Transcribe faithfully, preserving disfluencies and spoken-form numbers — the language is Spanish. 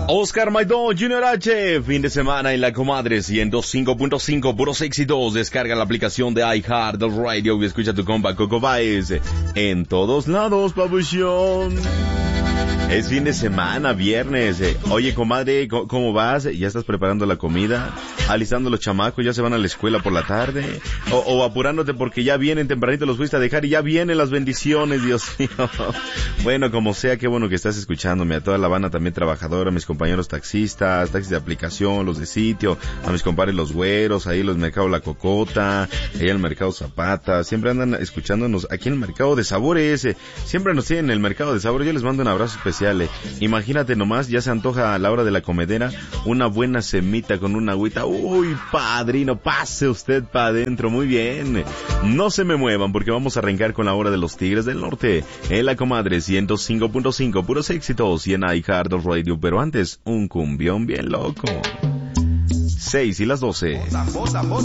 Oscar Maidón, Junior H, fin de semana en La Comadre ciento cinco punto cinco, puros éxitos. Descarga la aplicación de iHeart Radio y escucha tu compa Coco Baez en todos lados, papuchón. Es fin de semana, viernes. Oye, comadre, ¿cómo vas? ¿Ya estás preparando la comida? ¿Alistando los chamacos? ¿Ya se van a la escuela por la tarde? ¿O, o apurándote porque ya vienen tempranito, los fuiste a dejar y ya vienen las bendiciones, Dios mío? Bueno, como sea, qué bueno que estás escuchándome. A toda la banda también trabajadora, a mis compañeros taxistas, taxis de aplicación, los de sitio, a mis compadres los güeros, ahí los mercados La Cocota, ahí el mercado Zapata. Siempre andan escuchándonos aquí en el mercado de sabores. Siempre nos tienen en el mercado de sabores. Yo les mando un abrazo especial. Imagínate nomás, ya se antoja a la hora de la comedera una buena semita con una agüita. Uy, padrino, pase usted para adentro. Muy bien, no se me muevan porque vamos a arrancar con la hora de los Tigres del Norte en La Comadre ciento cinco punto cinco, puros éxitos y en iHeart Radio. Pero antes, un cumbión bien loco. Seis y las doce.